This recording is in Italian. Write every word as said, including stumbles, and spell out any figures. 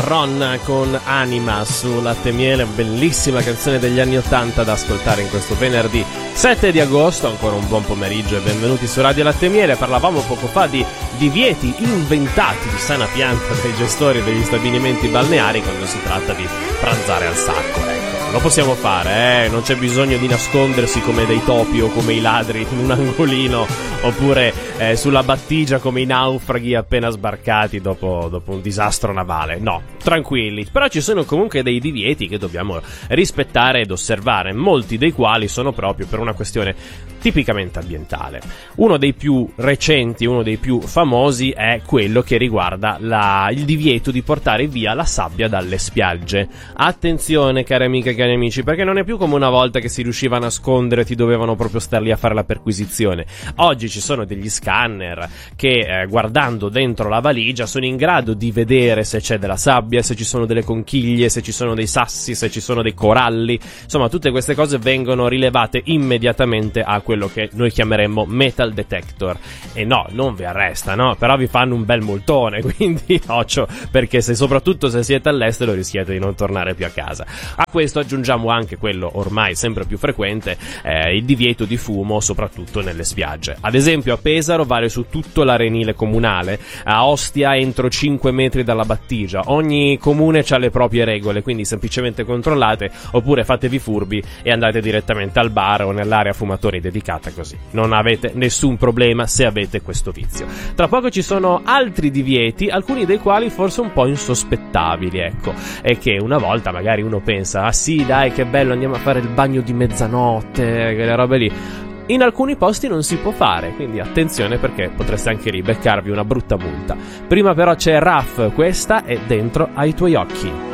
Ron con Anima su Latte e Miele, bellissima canzone degli anni ottanta da ascoltare in questo venerdì sette di agosto. Ancora un buon pomeriggio e benvenuti su Radio Latte e Miele. Parlavamo poco fa di divieti inventati di sana pianta dai gestori degli stabilimenti balneari quando si tratta di pranzare al sacco, ecco. Lo possiamo fare, eh? Non c'è bisogno di nascondersi come dei topi o come i ladri in un angolino, oppure eh, sulla battigia come i naufraghi appena sbarcati dopo, dopo un disastro navale. No, tranquilli. Però ci sono comunque dei divieti che dobbiamo rispettare ed osservare, molti dei quali sono proprio per una questione tipicamente ambientale. Uno dei più recenti, uno dei più famosi è quello che riguarda la, il divieto di portare via la sabbia dalle spiagge. Attenzione, care amiche e cari amici, perché non è più come una volta che si riusciva a nascondere, ti dovevano proprio star lì a fare la perquisizione. Oggi ci sono degli scanner che eh, guardando dentro la valigia sono in grado di vedere se c'è della sabbia, se ci sono delle conchiglie, se ci sono dei sassi, se ci sono dei coralli. Insomma, tutte queste cose vengono rilevate immediatamente a quello che noi chiameremmo metal detector. E no, non vi arrestano, però vi fanno un bel multone, quindi occhio, perché se soprattutto se siete all'estero rischiate di non tornare più a casa. A questo aggiungiamo anche quello ormai sempre più frequente, eh, il divieto di fumo, soprattutto nelle spiagge. Ad esempio a Pesaro vale su tutto l'arenile comunale, a Ostia entro cinque metri dalla battigia. Ogni comune ha le proprie regole, quindi semplicemente controllate, oppure fatevi furbi e andate direttamente al bar o nell'area fumatori dedicata, così non avete nessun problema se avete questo vizio. Tra poco ci sono altri divieti, alcuni dei quali forse un po' insospettabili, ecco, e che una volta magari uno pensa: ah sì, dai, che bello, andiamo a fare il bagno di mezzanotte, quelle robe lì. In alcuni posti non si può fare, quindi attenzione, perché potreste anche ribeccarvi una brutta multa. Prima però c'è Raf, questa è Dentro ai tuoi occhi.